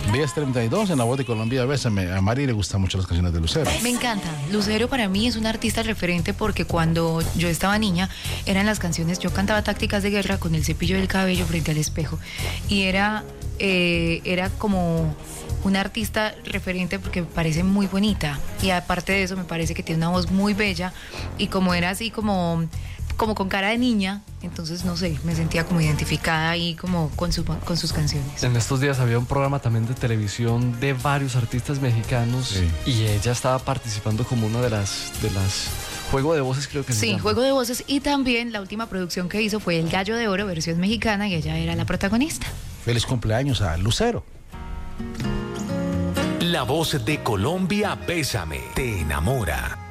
10:32 en la voz de Colombia, Bésame. A Mari le gustan mucho las canciones de Lucero. Me encanta. Lucero para mí es un artista referente porque cuando yo estaba niña eran las canciones, yo cantaba Tácticas de Guerra con el cepillo del cabello frente al espejo y era como una artista referente porque me parece muy bonita y aparte de eso me parece que tiene una voz muy bella y como era así como con cara de niña, entonces no sé, me sentía como identificada ahí como con sus canciones. En estos días había un programa también de televisión de varios artistas mexicanos, sí, y ella estaba participando como una de las Juego de Voces, creo que se llama. Sí, Juego de Voces, y también la última producción que hizo fue El Gallo de Oro, versión mexicana, y ella era la protagonista. Feliz cumpleaños a Lucero. La voz de Colombia, Bésame, te enamora.